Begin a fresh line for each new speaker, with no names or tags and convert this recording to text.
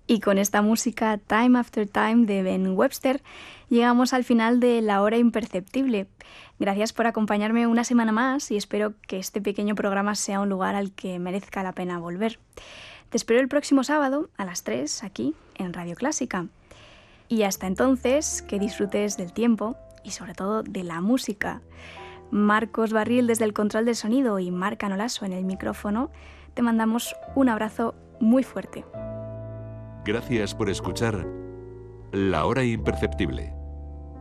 Y con esta música Time After Time de Ben Webster llegamos al final de La Hora Imperceptible. Gracias por acompañarme una semana más y espero que este pequeño programa sea un lugar al que merezca la pena volver. Te espero el próximo sábado a las 3 aquí en Radio Clásica. Y hasta entonces, que disfrutes del tiempo y sobre todo de la música. Marcos Barril desde el control del sonido y Marc Anolaso en el micrófono, te mandamos un abrazo muy fuerte.
Gracias por escuchar La Hora Imperceptible.